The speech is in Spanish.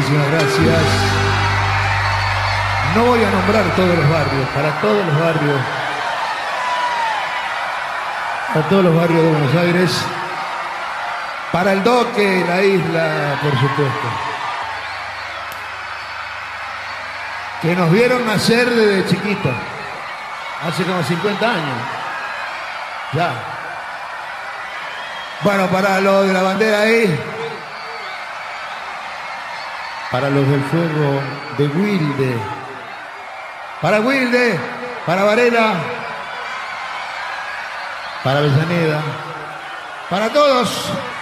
Muchísimas gracias. No voy a nombrar todos los barrios, para todos los barrios de Buenos Aires, para el Doque, la isla, por supuesto, que nos vieron nacer desde chiquitos, hace como 50 años, ya. Bueno, para los de la bandera ahí, para los del fuego de Wilde, para Varela, para Avellaneda, para todos.